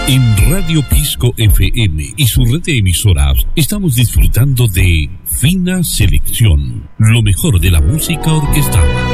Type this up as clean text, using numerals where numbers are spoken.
En Radio Pisco FM y su red de emisoras estamos disfrutando de Fina Selección, lo mejor de la música orquestada.